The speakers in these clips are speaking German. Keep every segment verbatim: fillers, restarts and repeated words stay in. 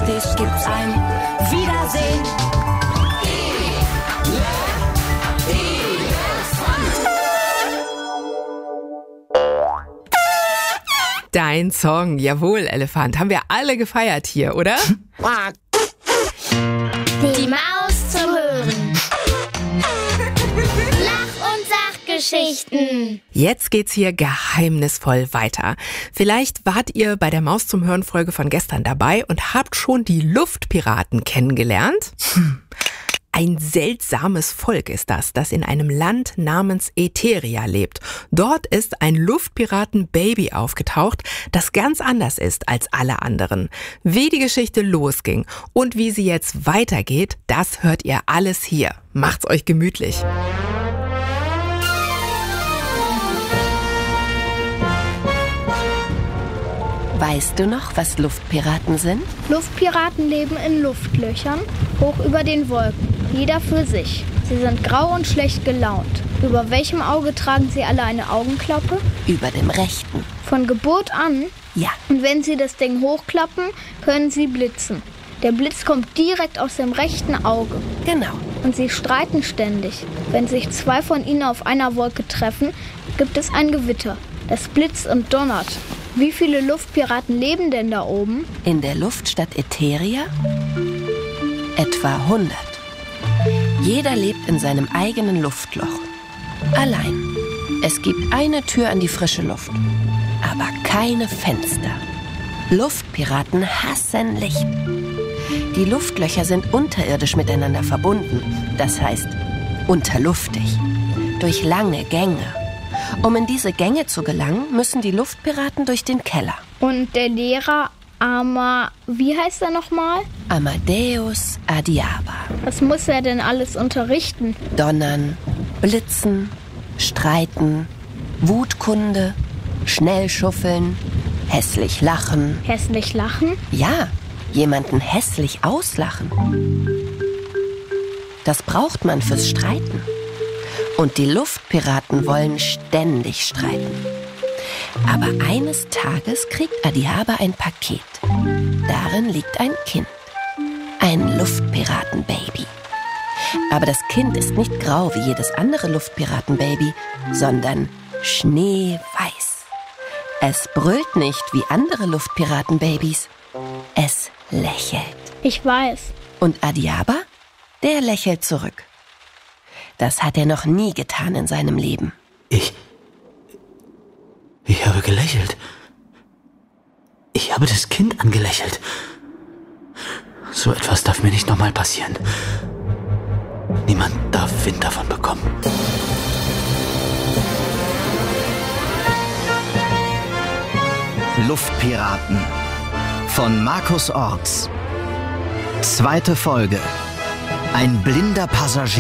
lustig gibt's ein Wiedersehen. Dein Song, jawohl, Elefant. Haben wir alle gefeiert hier, oder? Die Maus zum Hören. Lach- und Sachgeschichten. Jetzt geht's hier geheimnisvoll weiter. Vielleicht wart ihr bei der Maus zum Hören Folge von gestern dabei und habt schon die Luftpiraten kennengelernt. Hm. Ein seltsames Volk ist das, das in einem Land namens Eteria lebt. Dort ist ein Luftpiraten-Baby aufgetaucht, das ganz anders ist als alle anderen. Wie die Geschichte losging und wie sie jetzt weitergeht, das hört ihr alles hier. Macht's euch gemütlich. Weißt du noch, was Luftpiraten sind? Luftpiraten leben in Luftlöchern, hoch über den Wolken, jeder für sich. Sie sind grau und schlecht gelaunt. Über welchem Auge tragen sie alle eine Augenklappe? Über dem rechten. Von Geburt an? Ja. Und wenn sie das Ding hochklappen, können sie blitzen. Der Blitz kommt direkt aus dem rechten Auge. Genau. Und sie streiten ständig. Wenn sich zwei von ihnen auf einer Wolke treffen, gibt es ein Gewitter. Das blitzt und donnert. Wie viele Luftpiraten leben denn da oben? In der Luftstadt Eteria? Etwa hundert. Jeder lebt in seinem eigenen Luftloch. Allein. Es gibt eine Tür an die frische Luft, aber keine Fenster. Luftpiraten hassen Licht. Die Luftlöcher sind unterirdisch miteinander verbunden. Das heißt, unterluftig. Durch lange Gänge. Um in diese Gänge zu gelangen, müssen die Luftpiraten durch den Keller. Und der Lehrer Ama... Wie heißt er nochmal? Amadeus Adiaba. Was muss er denn alles unterrichten? Donnern, Blitzen, Streiten, Wutkunde, schnell schuffeln, hässlich lachen. Hässlich lachen? Ja, jemanden hässlich auslachen. Das braucht man fürs Streiten. Und die Luftpiraten wollen ständig streiten. Aber eines Tages kriegt Adiaba ein Paket. Darin liegt ein Kind. Ein Luftpiratenbaby. Aber das Kind ist nicht grau wie jedes andere Luftpiratenbaby, sondern schneeweiß. Es brüllt nicht wie andere Luftpiratenbabys. Es lächelt. Ich weiß. Und Adiaba, der lächelt zurück. Das hat er noch nie getan in seinem Leben. Ich... Ich habe gelächelt. Ich habe das Kind angelächelt. So etwas darf mir nicht nochmal passieren. Niemand darf Wind davon bekommen. Luftpiraten von Markus Orts. Zweite Folge. Ein blinder Passagier.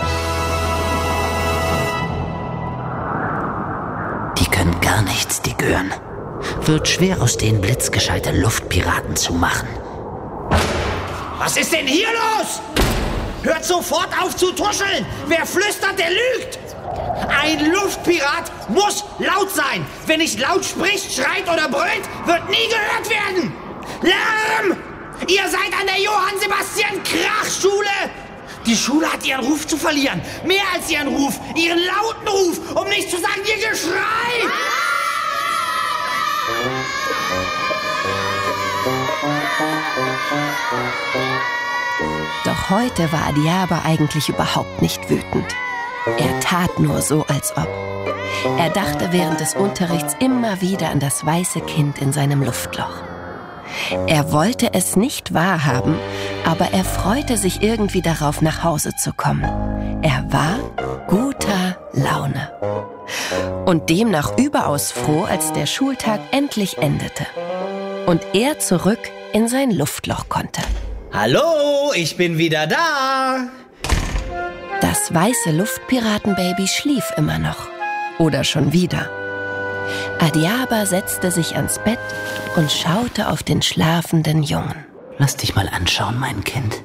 Die können gar nichts, die Gören. Wird schwer, aus denen blitzgescheite Luftpiraten zu machen. Was ist denn hier los? Hört sofort auf zu tuscheln! Wer flüstert, der lügt! Ein Luftpirat muss laut sein! Wer nicht laut spricht, schreit oder brüllt, wird nie gehört werden! Lärm! Ihr seid an der Johann-Sebastian-Krach-Schule! Die Schule hat ihren Ruf zu verlieren. Mehr als ihren Ruf. Ihren lauten Ruf. Um nicht zu sagen, ihr Geschrei. Doch heute war Adiaba eigentlich überhaupt nicht wütend. Er tat nur so, als ob. Er dachte während des Unterrichts immer wieder an das weiße Kind in seinem Luftloch. Er wollte es nicht wahrhaben, aber er freute sich irgendwie darauf, nach Hause zu kommen. Er war guter Laune. Und demnach überaus froh, als der Schultag endlich endete. Und er zurück in sein Luftloch konnte. Hallo, ich bin wieder da. Das weiße Luftpiratenbaby schlief immer noch. Oder schon wieder. Adiaba setzte sich ans Bett und schaute auf den schlafenden Jungen. Lass dich mal anschauen, mein Kind.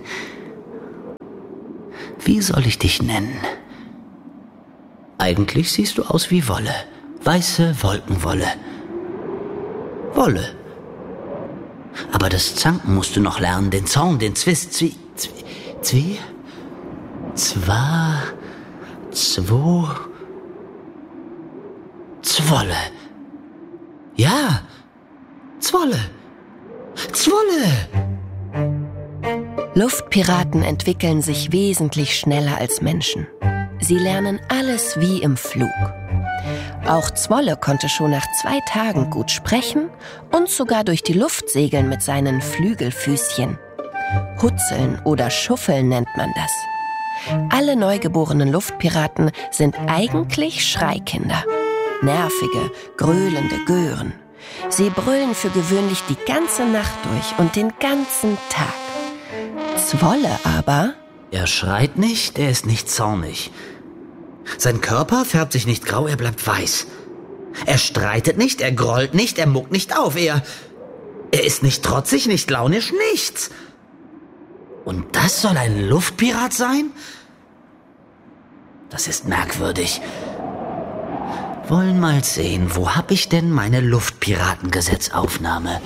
Wie soll ich dich nennen? Eigentlich siehst du aus wie Wolle. Weiße Wolkenwolle. Wolle. Aber das Zanken musst du noch lernen, den Zaun, den Zwist, Zwie, Zwie, Zwie, Zwa, Zwo, Zwolle. Ja, Zwolle, Zwolle. Luftpiraten entwickeln sich wesentlich schneller als Menschen. Sie lernen alles wie im Flug. Auch Zwolle konnte schon nach zwei Tagen gut sprechen und sogar durch die Luft segeln mit seinen Flügelfüßchen. Hutzeln oder Schuffeln nennt man das. Alle neugeborenen Luftpiraten sind eigentlich Schreikinder. Nervige, gröhlende Gören. Sie brüllen für gewöhnlich die ganze Nacht durch und den ganzen Tag. Zwolle aber... Er schreit nicht, er ist nicht zornig. Sein Körper färbt sich nicht grau, er bleibt weiß. Er streitet nicht, er grollt nicht, er muckt nicht auf. Er, er ist nicht trotzig, nicht launisch, nichts. Und das soll ein Luftpirat sein? Das ist merkwürdig. Wollen mal sehen, wo hab ich denn meine Luftpiratengesetzaufnahme?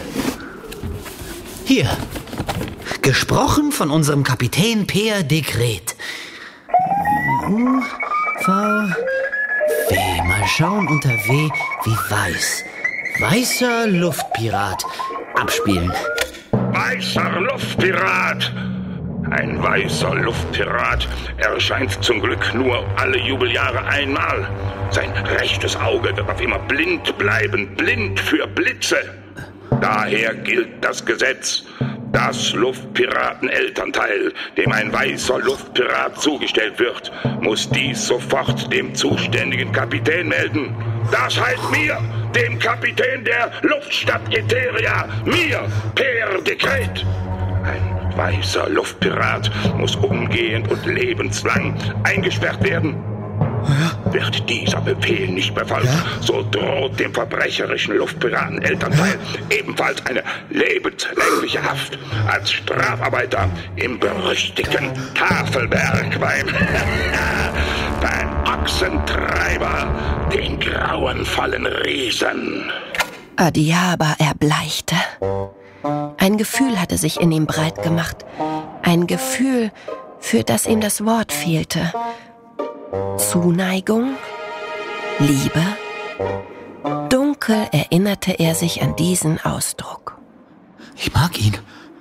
Hier. Gesprochen von unserem Kapitän per Dekret. U, V, W. Mal schauen unter W wie weiß. Weißer Luftpirat. Abspielen. Weißer Luftpirat. Ein weißer Luftpirat erscheint zum Glück nur alle Jubeljahre einmal. Sein rechtes Auge wird auf immer blind bleiben, blind für Blitze. Daher gilt das Gesetz. Das Luftpiraten-Elternteil, dem ein weißer Luftpirat zugestellt wird, muss dies sofort dem zuständigen Kapitän melden. Das heißt mir, dem Kapitän der Luftstadt Eteria, mir, per Dekret. Ein weißer Luftpirat muss umgehend und lebenslang eingesperrt werden. Ja. Wird dieser Befehl nicht befolgt, ja? So droht dem verbrecherischen Luftpiraten-Elternteil ja? ebenfalls eine lebenslängliche Haft als Strafarbeiter im berüchtigten Tafelberg beim, beim Ochsentreiber, den grauenvollen Riesen. Adiaba erbleichte. Ein Gefühl hatte sich in ihm breit gemacht. Ein Gefühl, für das ihm das Wort fehlte. Zuneigung? Liebe? Dunkel erinnerte er sich an diesen Ausdruck. Ich mag ihn.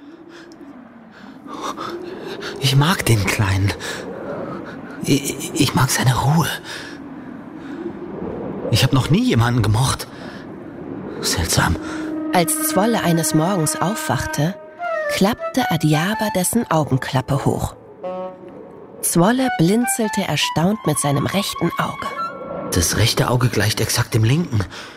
Ich mag den Kleinen. Ich, ich mag seine Ruhe. Ich habe noch nie jemanden gemocht. Seltsam. Als Zwolle eines Morgens aufwachte, klappte Adiaba dessen Augenklappe hoch. Zwolle blinzelte erstaunt mit seinem rechten Auge. Das rechte Auge gleicht exakt dem linken.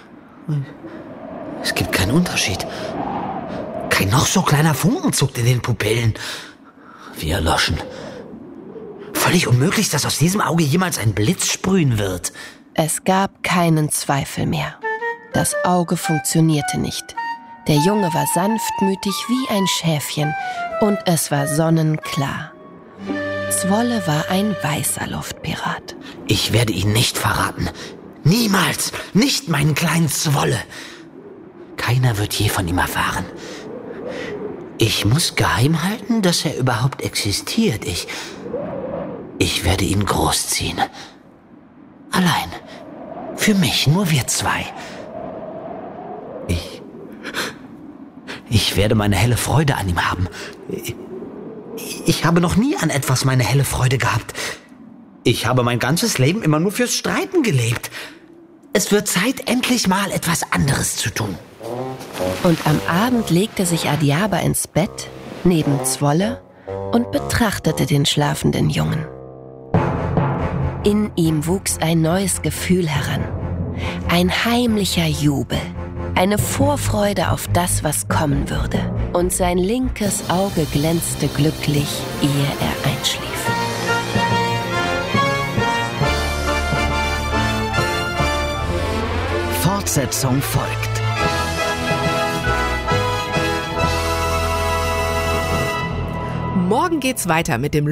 Es gibt keinen Unterschied. Kein noch so kleiner Funken zuckt in den Pupillen. Wir erloschen. Völlig unmöglich, dass aus diesem Auge jemals ein Blitz sprühen wird. Es gab keinen Zweifel mehr. Das Auge funktionierte nicht. Der Junge war sanftmütig wie ein Schäfchen und es war sonnenklar. Zwolle war ein weißer Luftpirat. Ich werde ihn nicht verraten. Niemals. Nicht meinen kleinen Zwolle. Keiner wird je von ihm erfahren. Ich muss geheim halten, dass er überhaupt existiert. Ich, ich werde ihn großziehen. Allein. Für mich, nur wir zwei. Ich, ich werde meine helle Freude an ihm haben. Ich, Ich habe noch nie an etwas meine helle Freude gehabt. Ich habe mein ganzes Leben immer nur fürs Streiten gelebt. Es wird Zeit, endlich mal etwas anderes zu tun. Und am Abend legte sich Adiaba ins Bett, neben Zwolle, und betrachtete den schlafenden Jungen. In ihm wuchs ein neues Gefühl heran. Ein heimlicher Jubel. Eine Vorfreude auf das, was kommen würde. Und sein linkes Auge glänzte glücklich, ehe er einschlief. Fortsetzung folgt. Morgen geht's weiter mit dem